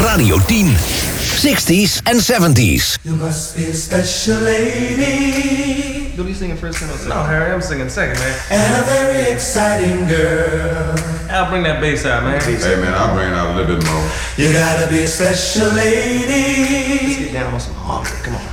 Radio 10. 60s en 70s. You must be a special lady. Do you singing first or second? No, Harry, I'm singing second, man. And a very exciting girl. I'll bring that bass out, man. Hey man, I'll bring it out a little bit more. You gotta be a special lady. Let's get down on some harmony. Come on.